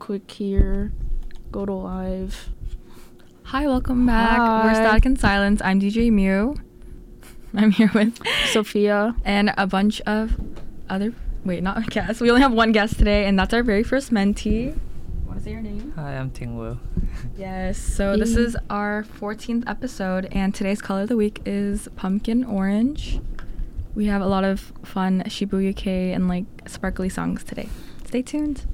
quick here. Go to live. Hi, welcome back. Hi. We're Static in Silence. I'm DJ Mew. I'm here with Sophia and a bunch of other. Wait, not guests. We only have one guest today, and that's our very first mentee. Want to say your name? Hi, I'm Tingwu. Yes. So this is our 14th episode, and today's color of the week is pumpkin orange. We have a lot of fun Shibuya Kei and like sparkly songs today. Stay tuned.